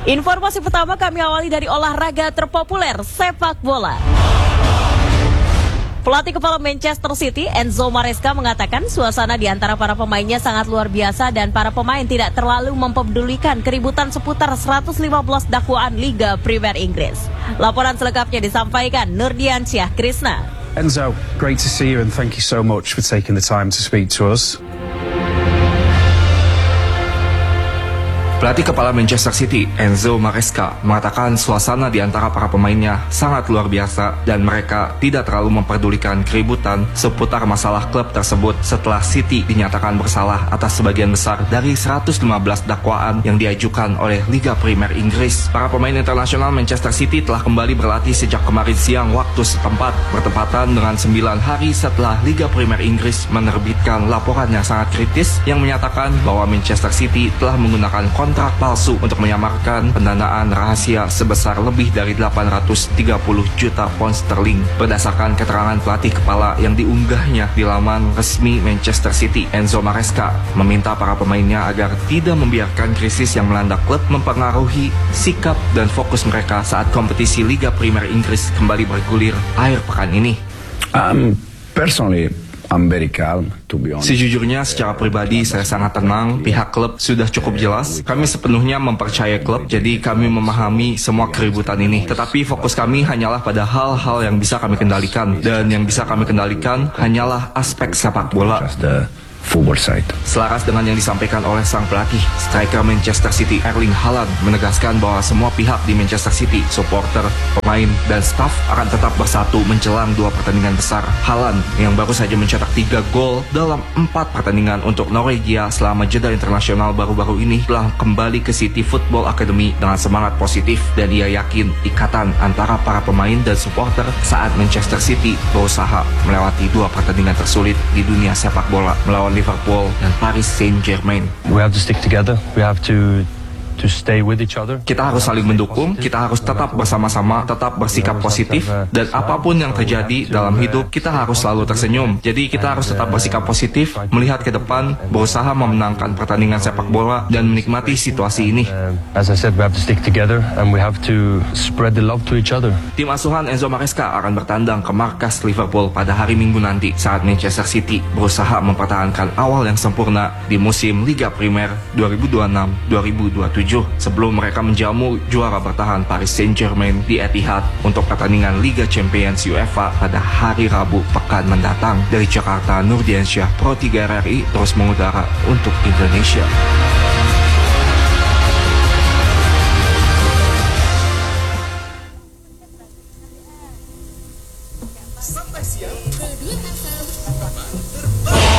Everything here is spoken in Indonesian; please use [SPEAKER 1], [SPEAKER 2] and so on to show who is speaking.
[SPEAKER 1] Informasi pertama kami awali dari olahraga terpopuler, sepak bola. Pelatih kepala Manchester City, Enzo Maresca, mengatakan suasana di antara para pemainnya sangat luar biasa dan para pemain tidak terlalu mempedulikan keributan seputar 115 dakwaan Liga Premier Inggris. Laporan selengkapnya disampaikan Nurdiansyah Krisna.
[SPEAKER 2] Enzo, great to see you and thank you so much for taking the time to speak to us.
[SPEAKER 3] Pelatih kepala Manchester City, Enzo Maresca, mengatakan suasana di antara para pemainnya sangat luar biasa dan mereka tidak terlalu memperdulikan keributan seputar masalah klub tersebut setelah City dinyatakan bersalah atas sebagian besar dari 115 dakwaan yang diajukan oleh Liga Premier Inggris. Para pemain internasional Manchester City telah kembali berlatih sejak kemarin siang waktu setempat, bertepatan dengan 9 hari setelah Liga Premier Inggris menerbitkan laporan yang sangat kritis yang menyatakan bahwa Manchester City telah menggunakan kontrak palsu untuk menyamarkan pendanaan rahasia sebesar lebih dari 830 juta pound sterling. Berdasarkan keterangan pelatih kepala yang diunggahnya di laman resmi Manchester City, Enzo Maresca meminta para pemainnya agar tidak membiarkan krisis yang melanda klub mempengaruhi sikap dan fokus mereka saat kompetisi Liga Premier Inggris kembali bergulir akhir pekan ini.
[SPEAKER 4] Personally, I'm very calm, to be honest.
[SPEAKER 3] Sejujurnya secara pribadi saya sangat tenang, pihak klub sudah cukup jelas. Kami sepenuhnya mempercayai klub, jadi kami memahami semua keributan ini. Tetapi fokus kami hanyalah pada hal-hal yang bisa kami kendalikan. Dan yang bisa kami kendalikan hanyalah aspek sepak bola.
[SPEAKER 4] Just the football side.
[SPEAKER 3] Selaras dengan yang disampaikan oleh sang pelatih, striker Manchester City Erling Haaland menegaskan bahwa semua pihak di Manchester City, supporter, pemain, dan staf akan tetap bersatu menjelang 2 pertandingan besar. Haaland yang baru saja mencetak 3 gol dalam 4 pertandingan untuk Norwegia selama jeda internasional baru-baru ini telah kembali ke City Football Academy dengan semangat positif dan ia yakin ikatan antara para pemain dan supporter saat Manchester City berusaha melewati 2 pertandingan tersulit di dunia sepak bola melawan Liverpool dan Paris Saint-Germain.
[SPEAKER 5] We have to stick together. We have to stay with each other.
[SPEAKER 3] Kita harus saling mendukung, kita harus tetap bersama-sama, tetap bersikap positif, dan apapun yang terjadi dalam hidup, kita harus selalu tersenyum. Jadi kita harus tetap bersikap positif, melihat ke depan, berusaha memenangkan pertandingan sepak bola, dan menikmati situasi ini.
[SPEAKER 5] As I said, we have to stick together and we have to spread the love to each other.
[SPEAKER 3] Tim asuhan Enzo Maresca akan bertandang ke markas Liverpool pada hari Minggu nanti saat Manchester City berusaha mempertahankan awal yang sempurna di musim Liga Primer 2026-2027 sebelum mereka menjamu juara bertahan Paris Saint-Germain di Etihad untuk pertandingan Liga Champions UEFA pada hari Rabu pekan mendatang. Dari Jakarta, Nurdiansyah, Pro 3 RRI terus mengudara untuk Indonesia.
[SPEAKER 6] Sampai siang.